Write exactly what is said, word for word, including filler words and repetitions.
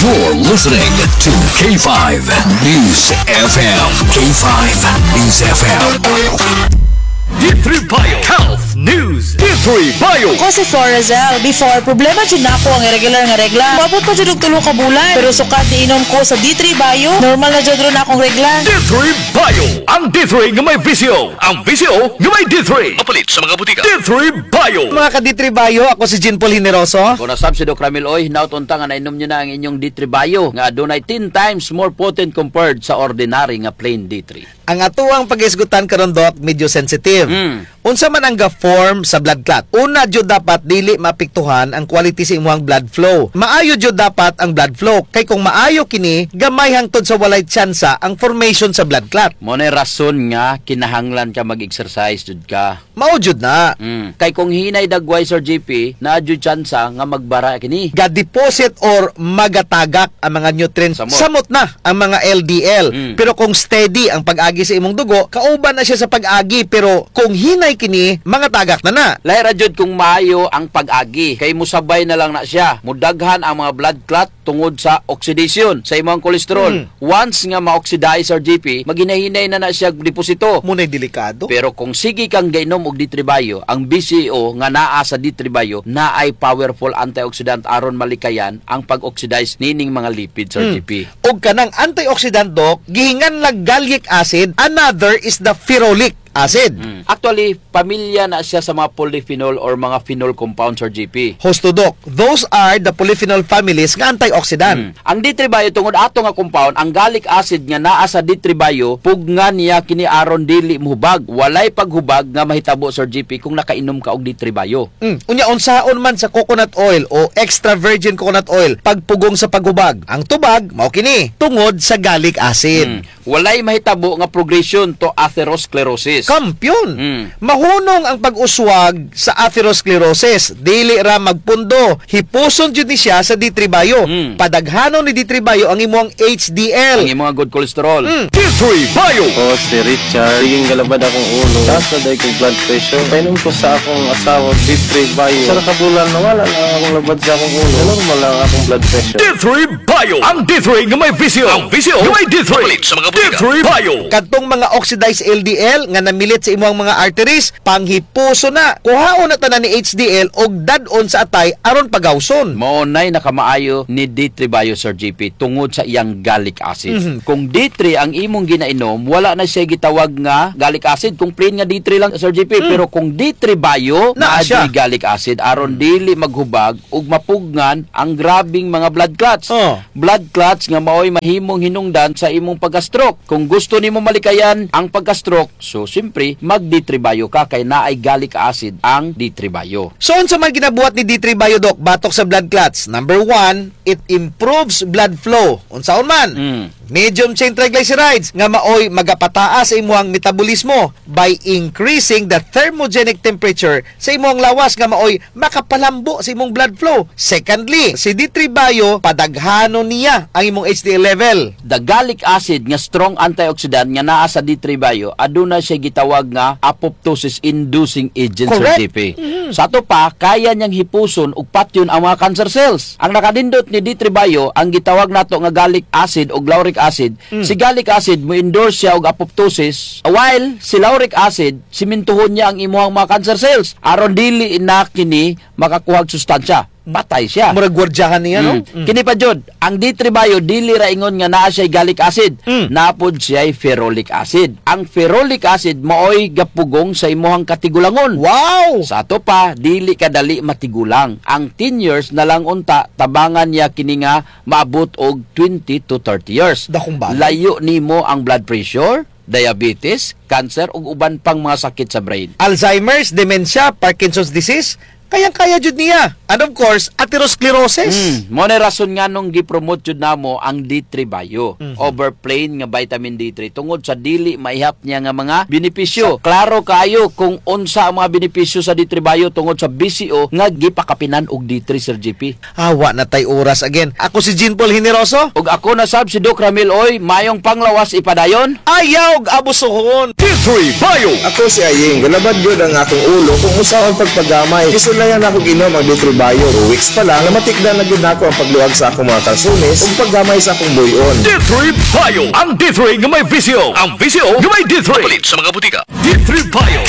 You're listening to K five News F M. K five News F M. D three Bio Health News. D three Bio. Ko si Florazel. Before, problema dyan na ako ang irregular nga regla. Mabot pa dyan og tulo ka bulan. Pero sukat inom ko sa D three Bio, normal na dyan ron akong regla. D three Bio. Ang D three nga may visyo. Ang visyo nga may D three. Mapalit sa mga butika. D three Bio. Mga ka D three Bio, ako si Jean Paul Hineroso. Kung nasab si Doc Ramil Oy, nautunta nga nainom nyo na ang inyong D three Bio nga adunay ten times more potent compared sa ordinary nga plain D three. Ang atuang pag-isgutan karon Doc, medyo sensitive. Mm. Unsa man ang ga-form sa blood clot? Una jud dapat dili mapiktuhan ang quality sa imong blood flow. Maayo jud dapat ang blood flow kay kung maayo kini, gamay hangtod sa walay tsansa ang formation sa blood clot. Mo na rason nga kinahanglan ka mag-exercise jud ka. Mao jud na. Mm. Kay kung hinay dagway Sir G P, na jud tsansa nga magbara kini. Ga-deposit or magatagak ang mga nutrients. Samot, Samot na ang mga L D L. Mm. Pero kung steady ang pag-agi sa imong dugo, kauban na siya sa pag-agi. Pero kung hinay kini, mga tagak na na. Lahira jud kung maayo ang pag-agi. Kay musabay na lang na siya. Mudaghan ang mga blood clot tungod sa oxidation sa imong kolesterol. Mm. Once nga ma-oxidize Sir G P, maginahinay na na siya deposito. Muna'y delikado. Pero kung sige kang gainom og D three Bio, ang B C O nga naa sa D three Bio na ay powerful antioxidant aron malikayan ang pag-oxidize nining mga lipids Sir Mm. G P. Og kanang antioxidant Doc, gihingan lang gallic acid, another is the ferulic acid. Mm. Actually, pamilya na siya sa mga polyphenol or mga phenol compounds Sir G P. Hosto Doc, those are the polyphenol families nga antioxidant. Mm. Ang D three Bio tungod ato nga compound, ang gallic acid nga naa sa D three Bio, pugnan niya kini aron dili mohubag. Walay paghubag nga mahitabo Sir G P kung nakainom ka og D three Bio. Mm. Unya unsaon man sa coconut oil o extra virgin coconut oil pagpugong sa paghubag. Ang tubag mao kini tungod sa gallic acid. Mm. Walay mahitabo nga progression to atherosclerosis. Kampyon. Mm. Mahunong ang pag-uswag sa atherosclerosis. Dili ra magpundo. Hipuson jud ni siya sa D three Bio. Mm. Padaghanon ni D three Bio ang imong H D L. Ang imong good cholesterol. Mm. D three Bio. Ako si Richard. Siging galabad akong ulo. Taas na dahil kong blood pressure. Painom ko sa akong asawa, D three Bio. Sa nakabulan na wala na akong labad sa akong ulo. Normal lang akong blood pressure. D three Bio. Ang D three nga may visyo. Ang visyo nga may D three. Mapalit sa mga butika. D three Bio. Kadtong mga oxidized L D L nga namilit sa imong mga arteries, panghipuso na. Kuhaon na tanan ni H D L og dadon sa atay aron pagawson. Maunay nakamaayo ni D three Bio Sir G P tungod sa iyang gallic acid. Mhm. Kung D three ang imong ginainom, wala na siya gitawag nga gallic acid. Kung plain nga D three lang Sir G P, Mm. pero kung D three Bio Naa naa siya. siya gallic acid aron dili maghubag ug mapugnan ang grabing mga blood clots. Oh. Blood clots nga maoy mahimong hinungdan sa imong pagka-stroke. Kung gusto nimo malikayan ang pagka-stroke, so simpre mag D three Bio ka kay naay gallic acid ang D three Bio. So unsa man ginabuhat ni D three Bio Doc batok sa blood clots? Number one, it improves blood flow. Unsaon man? Mm. Medium chain triglycerides nga maoy magapataas sa imong metabolismo by increasing the thermogenic temperature sa imong lawas nga maoy makapalambo sa imong blood flow. Secondly, si D three Bio padaghanon niya ang imong H D L level. The gallic acid nga strong antioxidant nga naa sa D three Bio aduna siya gitawag nga apoptosis inducing agent Sir Correct. G P. Sa ato pa kaya niyang hipuson ug patyon ang mga cancer cells. Ang nakadindot ni D three Bio ang gitawag nato nga gallic acid o lauric acid. Si gallic acid mo endorse siya og apoptosis while si lauric acid simintuhon niya ang imuhang mga cancer cells aron dili na kini makakuhag sustansya. Patay siya. Murag gwardyahan niya, no? Mm. Kini pa jud, ang D three Bio dili ra ingon nga naa siya gallic acid, Mm. napod siya ferulic acid. Ang ferulic acid maoy gapugong sa imuhang katigulangon. Wow! Sa ato pa, dili kadali matigulang. Ang ten years na lang unta tabangan niya kini nga maabot og twenty to thirty years. Dakong bagay. Layo nimo ang blood pressure, diabetes, cancer ug uban pang mga sakit sa brain. Alzheimer's, dementia, Parkinson's disease, kayang-kaya jud niya. And of course, atherosclerosis. Mm, mo na rason nga nung gi-promote jud namo ang D three Bio Mhm. over plain nga vitamin D three tungod sa dili maihap niya nga mga benepisyo. Klaro kayo kung unsa ang mga benepisyo sa D three Bio tungod sa B C O nga gipakapinan og D three Sir G P. Awa na tay oras again. Ako si Jean Paul Hineroso. Ug ako na sab si Doc Ramil Oy, mayong panglawas ipadayon. Ayaw og abusohon. D three Bio. Ako si Aying. Galabad yun ang akong ulo kung usa ang pagpagamay. Isod ulayan ako ginom ang D three Bio. Two weeks pa lang, namatikdan na gid nako ang pagluwag sa akong mga kalsones ug paggamay sa akong buyon. D three Bio. Ang D three nga may visyo. Ang visyo nga may D three. Palit sa mga butika. D three Bio.